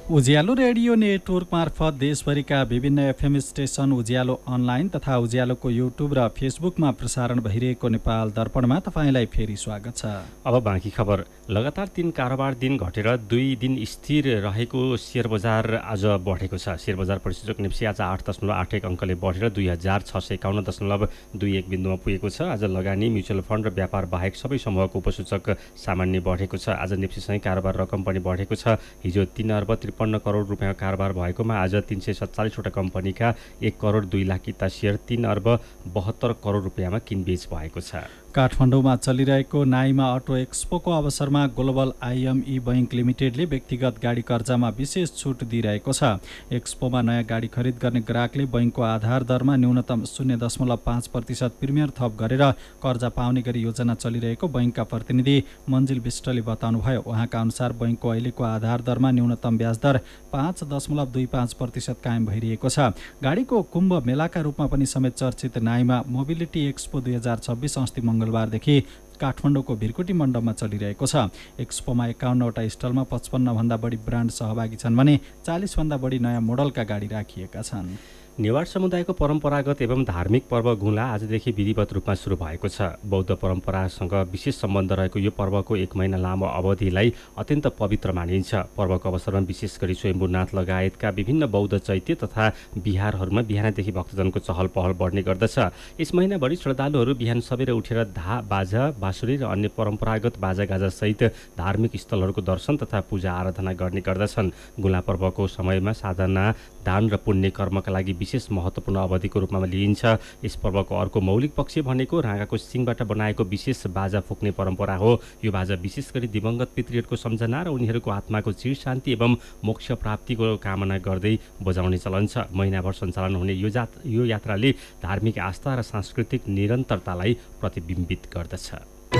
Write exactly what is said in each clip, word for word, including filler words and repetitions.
उज्यालो radio network मार्फत देशभरिका विभिन्न एफएम स्टेसन, उज्यालो अनलाइन तथा उज्यालोको युट्युब र फेसबुकमा प्रसारण भइरहेको नेपाल दर्पणमा तपाईँलाई फेरि स्वागत छ। अब बाँकी खबर। लगातार तीन कारोबार दिन घटेर दुई दिन स्थिर रहेको शेयर बजार आज बढेको छ। शेयर बजार परिसूचक निफ्टी आज आठ दशमलव आठ एक अङ्कले बढेर दुई हजार छ सय एकाउन्न दशमलव दुई एक बिन्दुमा पुगेको छ। आज लगानी, म्युचुअल फन्ड र व्यापार बाहेक सबै समूहको उपसूचक सामान्य बढेको छ। आज निफ्टीसँगै कारोबार रकम पनि बढेको छ। हिजो तीन अर्ब त्रिपन्न करोड रुपियाँ कारोबार भएकोमा आज तीन सय सत्तालिसवटा कम्पनीका एक करोड दुई लाख किता सेयर तीन अर्ब बहत्तर करोड रुपियाँमा किनबेच भएको छ। काठमाडौँमा चलिरहेको नाइमा अटो एक्सपोको अवसरमा ग्लोबल आइएमई बैंक लिमिटेडले व्यक्तिगत गाडी कर्जामा विशेष छुट दिइरहेको छ। एक्सपोमा नयाँ गाडी खरिद गर्ने ग्राहकले बैंकको आधार दरमा न्यूनतम शून्य दशमलव पाँच प्रतिशत प्रिमियर थप गरेर कर्जा पाउने गरी योजना चलिरहेको बैंकका प्रतिनिधि मन्जिल विष्टले बताउनुभयो। उहाँका अनुसार बैंकको अहिलेको आधार दरमा न्यूनतम ब्याज दर पाँच दशमलव दुई पाँच प्रतिशत कायम भइरहेको छ। गाडीको कुम्भ मेलाका रूपमा पनि समेत चर्चित नाइमा मोबिलिटी एक्सपो दुई हजार छब्बिस अस्ति मङ्गलबारदेखि काठमाडौँको भिरकुटी मण्डपमा चलिरहेको छ। एक्सपोमा एकाउन्नवटा स्टलमा पचपन्नभन्दा बढी ब्रान्ड सहभागी छन् भने चालिसभन्दा बढी नयाँ मोडलका गाडी राखिएका छन्। नेवार समुदायको परम्परागत एवं धार्मिक पर्व गुला आजदेखि विधिवत रूपमा सुरु भएको छ। बौद्ध परम्परासँग विशेष सम्बन्ध रहेको यो पर्वको एक महिना लामो अवधिलाई अत्यन्त पवित्र मानिन्छ। पर्वको अवसरमा विशेष गरी स्वयम्भूनाथ लगायतका विभिन्न बौद्ध चैत्य तथा बिहारहरूमा बिहानदेखि भक्तजनको चहल पहल बढ्ने गर्दछ। यस महिनाभरि श्रद्धालुहरू बिहान सबेर उठेर धा बाजा बाँसुरी र अन्य परम्परागत बाजागाजासहित धार्मिक स्थलहरूको दर्शन तथा पूजा आराधना गर्ने गर्दछन्। गुला पर्वको समयमा साधना, दान र पुण्य कर्मका लागि विशेष महत्त्वपूर्ण अवधिको रूपमा लिइन्छ। यस पर्वको अर्को मौलिक पक्ष भनेको राँगाको सिङबाट बनाएको विशेष बाजा फुक्ने परम्परा हो। यो बाजा विशेष गरी दिवंगत पितृहरूको सम्झना र उनीहरूको आत्माको चिर शान्ति एवं मोक्ष प्राप्तिको कामना गर्दै बजाउने चलन छ। महिनाभर सञ्चालन हुने यो जात यो यात्राले धार्मिक आस्था र सांस्कृतिक निरन्तरतालाई प्रतिबिम्बित गर्दछ।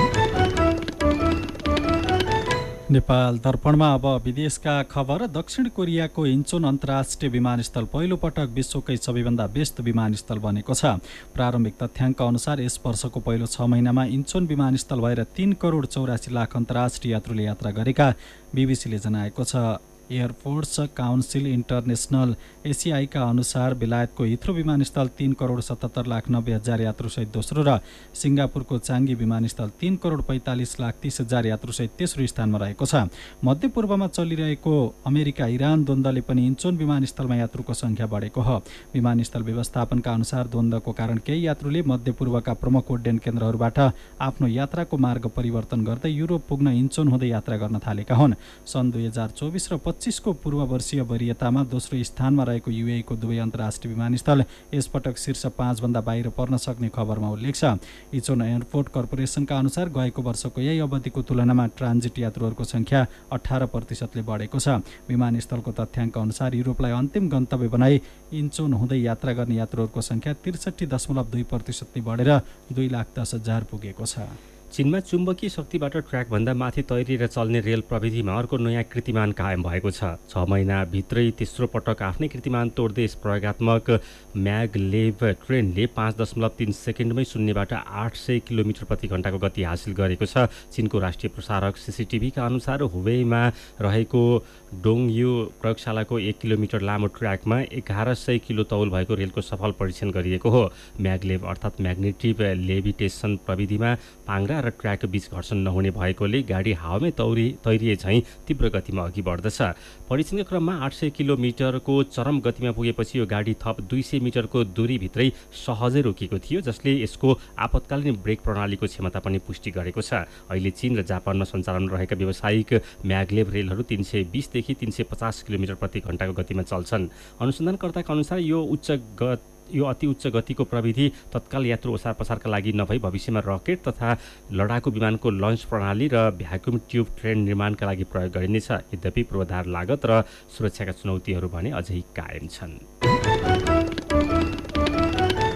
नेपाल दर्पणमा अब विदेशका खबर। दक्षिण कोरियाको इन्चोन अन्तर्राष्ट्रिय विमानस्थल पहिलो पटक विश्वकै सबैभन्दा व्यस्त विमानस्थल बनेको छ। प्रारम्भिक तथ्याङ्क अनुसार यस वर्षको पहिलो छ महिनामा इन्चोन विमानस्थल भएर तीन करोड चौरासी लाख अन्तर्राष्ट्रिय यात्रुले यात्रा गरेका बिबिसीले जनाएको छ। एयरफोर्स काउन्सिल इन्टरनेसनल एसिआईका अनुसार बेलायतको हिथ्रो विमानस्थल तीन करोड सतहत्तर लाख नब्बे हजार यात्रुसहित दोस्रो र सिङ्गापुरको चाङ्गी विमानस्थल तीन करोड पैँतालिस लाख तीस हजार यात्रुसहित तेस्रो स्थानमा रहेको छ। मध्यपूर्वमा चलिरहेको अमेरिका इरान द्वन्द्वले पनि इन्चोन विमानस्थलमा यात्रुको सङ्ख्या बढेको हो। विमानस्थल व्यवस्थापनका अनुसार द्वन्द्वको कारण केही यात्रुले मध्यपूर्वका प्रमुख उड्डयन केन्द्रहरूबाट आफ्नो यात्राको मार्ग परिवर्तन गर्दै युरोप पुग्न इन्चोन हुँदै यात्रा गर्न थालेका हुन्। सन् दुई हजार चौबिस र पच्चिसको पूर्व वर्षीय वरियतामा दोस्रो स्थानमा रहेको युएईको दुवै अन्तर्राष्ट्रिय विमानस्थल यसपटक शीर्ष पाँचभन्दा बाहिर पर्न सक्ने खबरमा उल्लेख छ। इचोन एयरपोर्ट कर्पोरेसनका अनुसार गएको वर्षको यही अवधिको तुलनामा ट्रान्जिट यात्रुहरूको सङ्ख्या अठार प्रतिशतले बढेको छ। विमानस्थलको तथ्याङ्क अनुसार युरोपलाई अन्तिम गन्तव्य बनाई इन्चोन हुँदै यात्रा गर्ने यात्रुहरूको सङ्ख्या त्रिसठी दशमलव दुई प्रतिशतले बढेर दुई लाख दस हजार पुगेको छ। चीनमा चुम्बकीय शक्तिबाट ट्र्याकभन्दा माथि तैरिएर चल्ने रेल प्रविधिमा अर्को नयाँ कीर्तिमान कायम भएको छ। छ महिनाभित्रै तेस्रो पटक आफ्नै कीर्तिमान तोड्दै यस प्रयोगात्मक म्यागलेभ ट्रेनले पाँच दशमलव तिन सेकेन्डमै शून्यबाट आठ सय किलोमिटर प्रति घण्टाको गति हासिल गरेको छ। चीनको राष्ट्रिय प्रसारक सिसिटिभीका अनुसार हुवेईमा रहेको डोङयु प्रयोगशालाको एक किलोमिटर लामो ट्र्याकमा एघार सय किलो तौल भएको रेलको सफल परीक्षण गरिएको हो। म्यागलेभ अर्थात् म्याग्नेटिभ लेभिटेसन प्रविधिमा पाङ्ग्रा र ट्र्याक बीच घर्षण नहुने भएकोले गाडी हावामै तौरी तैरिए झैँ तीव्र गतिमा अघि बढ्दछ। परीक्षणको क्रममा आठ सय किलोमिटरको चरम गतिमा पुगेपछि यो गाडी थप दुई सय मिटरको दूरीभित्रै सहजै रोकिएको थियो, जसले यसको आपतकालीन ब्रेक प्रणालीको क्षमता पनि पुष्टि गरेको छ। अहिले चीन र जापानमा सञ्चालन रहेका व्यावसायिक म्यागलेभ रेलहरू तीन सय बिसदेखि तीन सय पचास किलोमिटर प्रति घण्टाको गतिमा चल्छन्। अनुसन्धानकर्ताका अनुसार यो उच्च गत यो अति उच्च गतिको प्रविधि तत्काल यात्रु ओसार पसारका लागि नभई भविष्यमा रकेट तथा लडाकु विमानको लन्च प्रणाली र भ्याक्युम ट्युब ट्रेन निर्माणका लागि प्रयोग गरिनेछ। यद्यपि पूर्वाधार लागत र सुरक्षाका चुनौतीहरू भने अझै कायम छन्।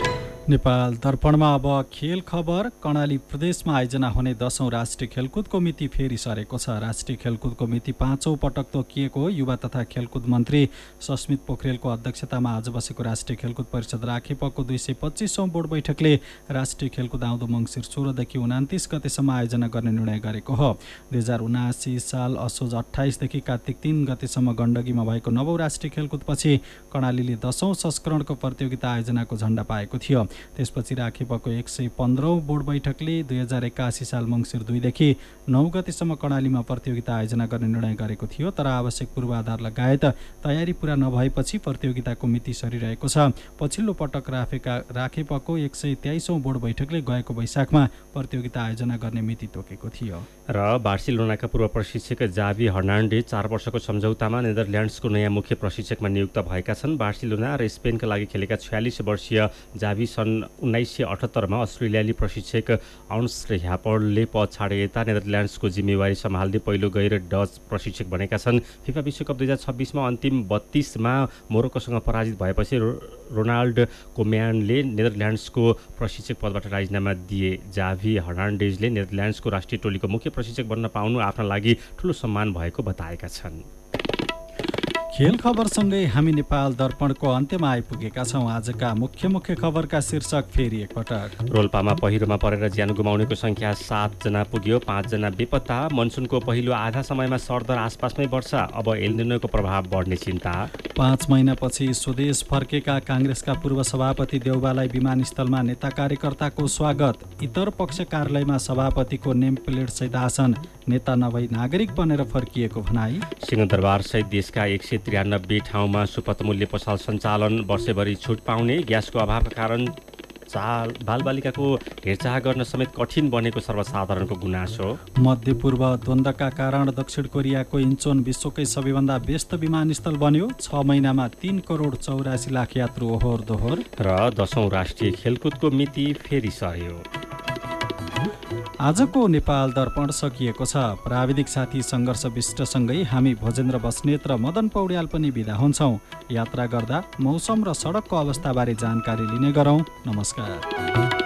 नेपाल दर्पणमा अब खेल खबर। कर्णाली प्रदेशमा आयोजना हुने दशौं राष्ट्रिय खेलकुदको मिति फेरि सरेको छ। राष्ट्रिय खेलकुदको मिति पाँचौं पटक तोकिएको हो। युवा तथा खेलकुद मन्त्री सस्मित पोखरेलको अध्यक्षतामा आज बसेको राष्ट्रिय खेलकुद परिषद राखेपको दुई सय पच्चिसौं बोर्ड बैठकले राष्ट्रिय खेलकुद आउँदो मङ्सिर सोह्रदेखि उनातिस गतेसम्म आयोजना गर्ने निर्णय गरेको हो। दुई हजार उनासी साल असोज अठाइसदेखि कार्तिक तीन गतेसम्म गण्डकीमा भएको नवौं राष्ट्रिय खेलकुदपछि कर्णालीले दशौं संस्करणको प्रतियोगिता आयोजनाको झण्डा पाएको थियो। त्यसपछि राखेपको एक सय पन्ध्रौं बोर्ड बैठकले दुई हजार एकासी साल मङ्सिर दुईदेखि नौ गतेसम्म कर्णालीमा प्रतियोगिता आयोजना गर्ने निर्णय गरेको थियो। तर आवश्यक पूर्वाधार लगायत तयारी पूरा नभएपछि प्रतियोगिताको मिति सरिरहेको छ। पछिल्लो पटक राखेका राखेपको एक सय तेइसौं बोर्ड बैठकले गएको वैशाखमा प्रतियोगिता आयोजना गर्ने मिति तोकेको थियो। र बार्सिलोनाका पूर्व प्रशिक्षक जावी हर्नान्डेज चार वर्षको सम्झौतामा नेदरल्यान्ड्सको नयाँ मुख्य प्रशिक्षकमा नियुक्त भएका छन्। बार्सिलोना र स्पेनका लागि खेलेका छयालिस वर्षीय जावी सन् उन्नाइस सय अठहत्तरमा अस्ट्रेलियाली प्रशिक्षक आउन्स ह्यापर्डले पद छाडे यता नेदरल्यान्ड्सको जिम्मेवारी सम्हाल्ने पहिलो गैर डच प्रशिक्षक बनेका छन्। फिफा विश्वकप दुई हजार छब्बिसमा अन्तिम बत्तीसमा मोरोक्कोसँग पराजित भएपछि रोनाल्ड कोम्यानले नेदरल्यान्ड्सको प्रशिक्षक पदबाट राजीनामा दिए। जावी हर्नान्डेजले नेदरल्यान्ड्सको राष्ट्रिय टोलीको मुख्य प्रशिक्षक बन्न पाउनु आफ्ना लागि ठूलो सम्मान भएको बताएका छन्। खेल खबरसँगै हामी नेपाल दर्पणको अन्त्यमा आइपुगेका छौँ। आजका मुख्य मुख्य खबरका शीर्षक फेरि एकपटक। रोल्पामा पहिरोमा परेर ज्यान गुमाउनेको सङ्ख्या सातजना पुग्यो, पाँचजना बेपत्ता। मनसुनको पहिलो आधा समयमा सरदर आसपासमै वर्षा, अब एलनिनोको प्रभाव बढ्ने चिन्ता। पाँच महिनापछि स्वदेश फर्केका काङ्ग्रेसका पूर्व सभापति देउबालाई विमानस्थलमा नेता कार्यकर्ताको स्वागत। इतर पक्ष कार्यालयमा सभापतिको नेम प्लेटसहित आसन, नेता नभई नागरिक बनेर फर्किएको भनाई। सिंहदरबारसहित देशका एक सय त्रियानब्बे ठाउँमा सुपथमूल्य पसल सञ्चालन, वर्षैभरि छुट पाउने। ग्यासको अभावका कारण चाल बालबालिकाको हेरचाह गर्न समेत कठिन बनेको सर्वसाधारणको गुनासो। मध्यपूर्व द्वन्द्वका कारण दक्षिण कोरियाको इन्चोन विश्वकै सबैभन्दा व्यस्त विमानस्थल बन्यो। छ महिनामा तीन करोड चौरासी लाख यात्रु ओहोर दोहोर। र दशौं राष्ट्रिय खेलकुदको मिति फेरि सर्यो। आजको नेपाल दर्पण सकिएको छ। प्राविधिक साथी सङ्घर्ष विष्टसँगै हामी भोजेन्द्र बस्नेत र मदन पौड्याल पनि बिदा हुन्छौँ। यात्रा गर्दा मौसम र सडकको अवस्थाबारे जानकारी लिने गरौँ। नमस्कार।